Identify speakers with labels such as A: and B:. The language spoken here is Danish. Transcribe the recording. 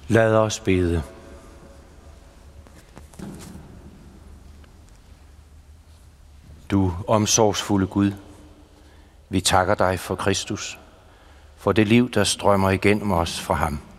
A: Lad os bede. Du omsorgsfulde Gud, vi takker dig for Kristus, for det liv, der strømmer igennem os fra ham.